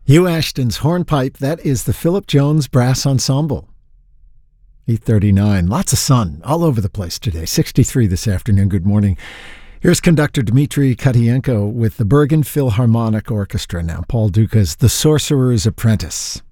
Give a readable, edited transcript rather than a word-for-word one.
Hugh Ashton's hornpipe, that is the Philip Jones Brass Ensemble. 8:39, lots of sun all over the place today. 63 this afternoon. Good morning. Here's conductor Dmitry Katienko with the Bergen Philharmonic Orchestra now. Paul Dukas' The Sorcerer's Apprentice.